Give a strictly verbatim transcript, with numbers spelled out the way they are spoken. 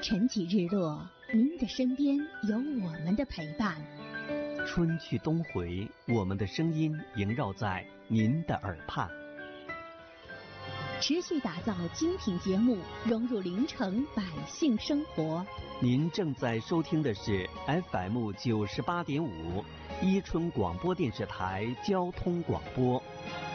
晨起日落，您的身边有我们的陪伴。 春去冬回，我们的声音萦绕在您的耳畔。 持续打造精品节目，融入临城百姓生活。 您正在收听的是 F M 九十八点五，伊春广播电视台交通广播。